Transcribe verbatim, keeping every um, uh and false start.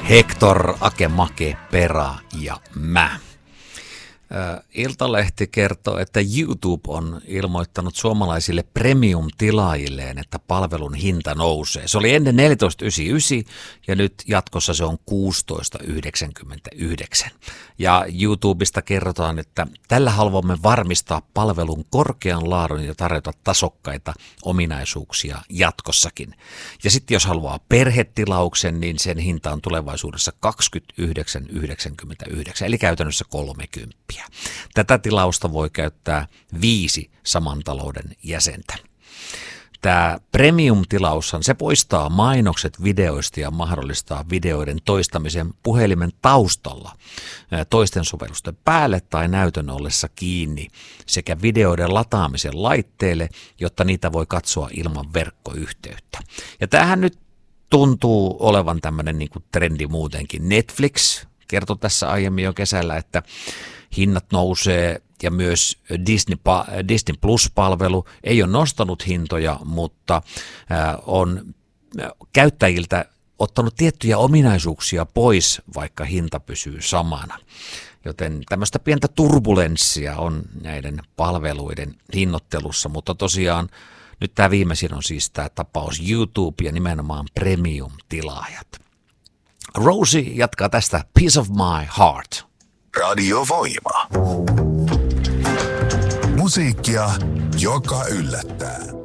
Hector, Akemake, Pera ja mä. Iltalehti kertoo, että YouTube on ilmoittanut suomalaisille premium-tilaajilleen, että palvelun hinta nousee. Se oli ennen neljätoista yhdeksänkymmentäyhdeksän ja nyt jatkossa se on kuusitoista yhdeksänkymmentäyhdeksän. Ja YouTubesta kerrotaan, että tällä haluamme varmistaa palvelun korkean laadun ja tarjota tasokkaita ominaisuuksia jatkossakin. Ja sitten jos haluaa perhetilauksen, niin sen hinta on tulevaisuudessa kaksikymmentäyhdeksän yhdeksänkymmentäyhdeksän, eli käytännössä kolmekymmentä. Tätä tilausta voi käyttää viisi saman talouden jäsentä. Tämä premium-tilaushan, se poistaa mainokset videoista ja mahdollistaa videoiden toistamisen puhelimen taustalla toisten sovellusten päälle tai näytön ollessa kiinni sekä videoiden lataamisen laitteelle, jotta niitä voi katsoa ilman verkkoyhteyttä. Ja tämähän nyt tuntuu olevan tämmöinen niin kuin trendi muutenkin. Netflix kertoi tässä aiemmin jo kesällä, että hinnat nousee ja myös Disney, Disney Plus-palvelu ei ole nostanut hintoja, mutta on käyttäjiltä ottanut tiettyjä ominaisuuksia pois, vaikka hinta pysyy samana. Joten tämmöistä pientä turbulenssia on näiden palveluiden hinnoittelussa, mutta tosiaan nyt tämä viimeisin on siis tämä tapaus YouTube ja nimenomaan premium-tilaajat. Rosie jatkaa tästä Piece of My Heart. Radio Voima. Musiikkia, joka yllättää.